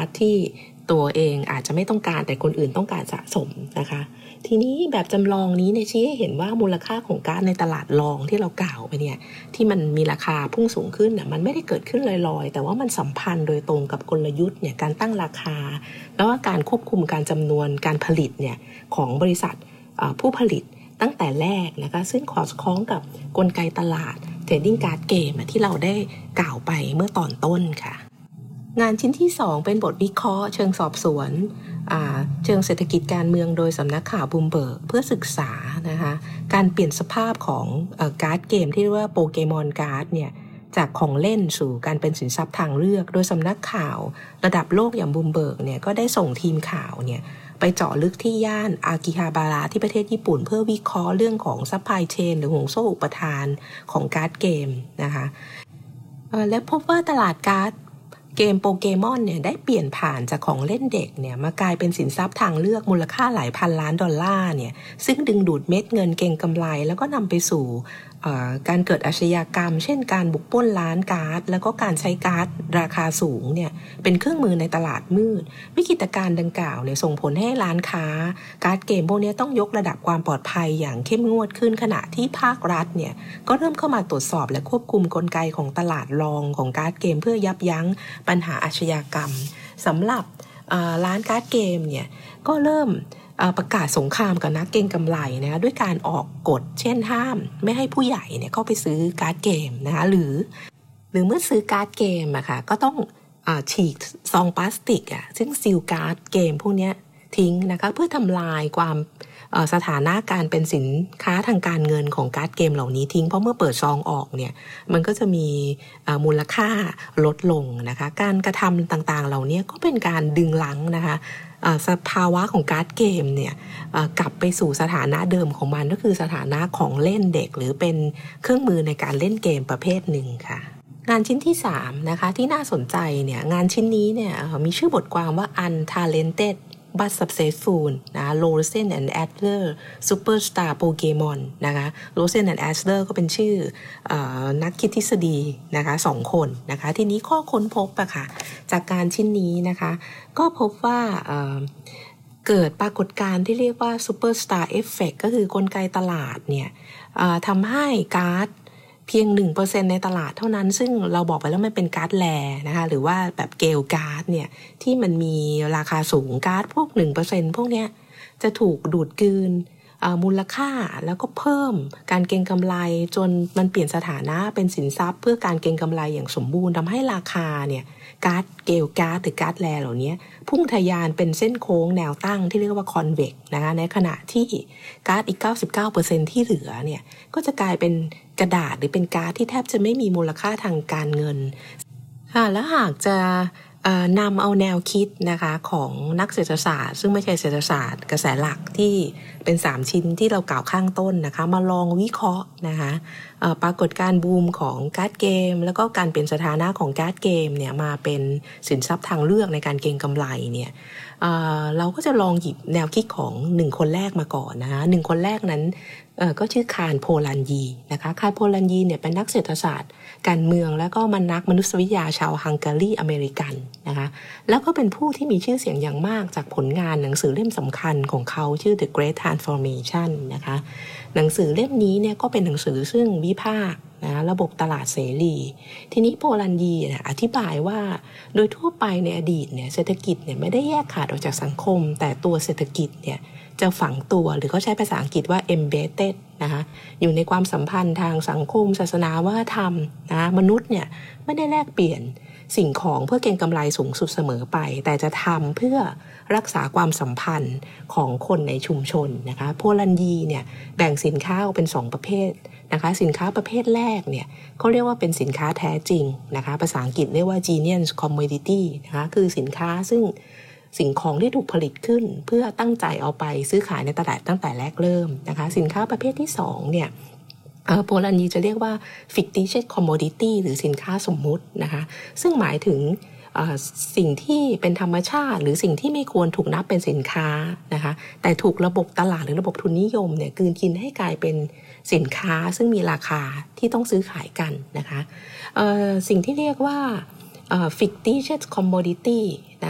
์ดที่ตัวเองอาจจะไม่ต้องการแต่คนอื่นต้องการสะสมนะคะทีนี้แบบจำลองนี้เนี่ยชี้ให้เห็นว่ามูลค่าของการ์ดในตลาดรองที่เรากล่าวไปเนี่ยที่มันมีราคาพุ่งสูงขึ้นน่ะมันไม่ได้เกิดขึ้นลอยๆแต่ว่ามันสัมพันธ์โดยตรงกับกลยุทธ์เนี่ยการตั้งราคาแล้วก็การควบคุมการจำนวนการผลิตเนี่ยของบริษัทผู้ผลิตตั้งแต่แรกนะคะซึ่งสอดคล้องกับกลไกตลาดเทรดดิ้งการ์ดเกมที่เราได้กล่าวไปเมื่อตอนต้นค่ะงานชิ้นที่2เป็นบทวิเคราะห์เชิงสอบสวนเชิงเศรษฐกิจการเมืองโดยสำนักข่าวบลูมเบิร์กเพื่อศึกษานะคะการเปลี่ยนสภาพของการ์ดเกมที่เรียกว่าโปเกมอนการ์ดเนี่ยจากของเล่นสู่การเป็นสินทรัพย์ทางเลือกโดยสำนักข่าวระดับโลกอย่างบลูมเบิร์กเนี่ยก็ได้ส่งทีมข่าวเนี่ยไปเจาะลึกที่ย่านอากิฮาบาระที่ประเทศญี่ปุ่นเพื่อวิเคราะห์เรื่องของซัพพลายเชนหรือห่วงโซ่อุปทานของการ์ดเกมนะคะและพบว่าตลาดการ์ดเกมโปเกมอนเนี่ยได้เปลี่ยนผ่านจากของเล่นเด็กเนี่ยมากลายเป็นสินทรัพย์ทางเลือกมูลค่าหลายพันล้านดอลลาร์เนี่ยซึ่งดึงดูดเม็ดเงินเก็งกำไรแล้วก็นำไปสู่การเกิดอาชญากรรมเช่นการบุกปล้นร้านการ์ดแล้วก็การใช้การ์ดราคาสูงเนี่ยเป็นเครื่องมือในตลาดมืดวิกฤตการณ์ดังกล่าวเนี่ยส่งผลให้ร้านค้าการ์ดเกมพวกนี้ต้องยกระดับความปลอดภัยอย่างเข้มงวดขึ้นขณะที่ภาครัฐเนี่ยก็เริ่มเข้ามาตรวจสอบและควบคุมกลไกของตลาดรองของการ์ดเกมเพื่อยับยั้งปัญหาอาชญากรรมสำหรับร้านการ์ดเกมเนี่ยก็เริ่มประกาศสงครามกับนักเก็งกำไรนะด้วยการออกกฎเช่นห้ามไม่ให้ผู้ใหญ่เนี่ยเข้าไปซื้อการ์ดเกมนะคะหรือเมื่อซื้อการ์ดเกมอะค่ะก็ต้องฉีกซองพลาสติกซึ่งซีลการ์ดเกมพวกนี้ทิ้งนะคะเพื่อทำลายความสถานะการเป็นสินค้าทางการเงินของการ์ดเกมเหล่านี้ทิ้งเพราะเมื่อเปิดซองออกเนี่ยมันก็จะมีมูลค่าลดลงนะคะการกระทำต่างๆเหล่านี้ก็เป็นการดึงลังนะคะสภาวะของการ์ดเกมเนี่ยกลับไปสู่สถานะเดิมของมันก็คือสถานะของเล่นเด็กหรือเป็นเครื่องมือในการเล่นเกมประเภทหนึ่งค่ะงานชิ้นที่3นะคะที่น่าสนใจเนี่ยงานชิ้นนี้เนี่ยมีชื่อบทความว่า Untalented but successful นะ Rosen and Adler Superstar Pokemon นะคะ Rosen and Adler ก็เป็นชื่อนักคิดทฤษฎีนะคะ2คนนะคะทีนี้ข้อค้นพบค่ะจากการชิ้นนี้นะคะก็พบว่าเกิดปรากฏการณ์ที่เรียกว่า Superstar Effect ก็คือกลไกตลาดเนี่ยทำให้การ์ดเพียง 1% ในตลาดเท่านั้นซึ่งเราบอกไปแล้วมันเป็นการ์ดแลนะคะหรือว่าแบบเกลการ์ดเนี่ยที่มันมีราคาสูงการ์ดพวก 1% พวกเนี้ยจะถูกดูดกลืนมูลค่าแล้วก็เพิ่มการเก็งกำไรจนมันเปลี่ยนสถานะเป็นสินทรัพย์เพื่อการเก็งกำไรอย่างสมบูรณ์ทำให้ราคาเนี่ยการ์ดเกลการ์ดหรือการ์ดแลเหล่านี้พุ่งทะยานเป็นเส้นโค้งแนวตั้งที่เรียกว่าคอนเวกซ์นะคะในขณะที่การ์ดอีก 99% ที่เหลือเนี่ยก็จะกลายเป็นกระดาษหรือเป็นการ์ดที่แทบจะไม่มีมูลค่าทางการเงินแล้วหากจะนำเอาแนวคิดนะคะของนักเศรษฐศาสตร์ซึ่งไม่ใช่เศรษฐศาสตร์กระแสหลักที่เป็น3ชิ้นที่เรากล่าวข้างต้นนะคะมาลองวิเคราะห์นะคะปรากฏการณ์บูมของการ์ดเกมแล้วก็การเปลี่ยนสถานะของการ์ดเกมเนี่ยมาเป็นสินทรัพย์ทางเลือกในการเก็งกำไรเนี่ยเราก็จะลองหยิบแนวคิดของ1คนแรกมาก่อนนะคะ1คนแรกนั้นก็ชื่อคารโพลันยีนะคะคารโพลันยีเนี่ยเป็นนักเศรษฐศาสตร์การเมืองแล้วก็นักมนุษยวิทยาชาวฮังการีอเมริกันนะคะแล้วก็เป็นผู้ที่มีชื่อเสียงอย่างมากจากผลงานหนังสือเล่มสำคัญของเขาชื่อ The Great Transformation นะคะหนังสือเล่มนี้เนี่ยก็เป็นหนังสือซึ่งวิพากษ์นะระบบตลาดเสรีทีนี้โพลันยีอธิบายว่าโดยทั่วไปในอดีตเนี่ยเศรษฐกิจเนี่ยไม่ได้แยกขาดออกจากสังคมแต่ตัวเศรษฐกิจเนี่ยจะฝังตัวหรือเขาใช้ภาษาอังกฤษว่า embedded นะคะอยู่ในความสัมพันธ์ทางสังคมศาสนาวัฒนธรรมนะมนุษย์เนี่ยไม่ได้แลกเปลี่ยนสิ่งของเพื่อเก็งกำไรสูงสุดเสมอไปแต่จะทำเพื่อรักษาความสัมพันธ์ของคนในชุมชนนะคะโพลันยีเนี่ยแบ่งสินค้าออกเป็น2ประเภทนะคะสินค้าประเภทแรกเนี่ยเขาเรียกว่าเป็นสินค้าแท้จริงนะคะภาษาอังกฤษเรียกว่า genuine commodity นะคะคือสินค้าซึ่งสิ่งของที่ถูกผลิตขึ้นเพื่อตั้งใจเอาไปซื้อขายในตลาดตั้งแต่แรกเริ่มนะคะสินค้าประเภทที่2เนี่ยโพลันยีจะเรียกว่า fictitious commodity หรือสินค้าสมมุตินะคะซึ่งหมายถึงสิ่งที่เป็นธรรมชาติหรือสิ่งที่ไม่ควรถูกนับเป็นสินค้านะคะแต่ถูกระบบตลาดหรือระบบทุนนิยมเนี่ยกลืนกินให้กลายเป็นสินค้าซึ่งมีราคาที่ต้องซื้อขายกันนะคะสิ่งที่เรียกว่าfictitious commodity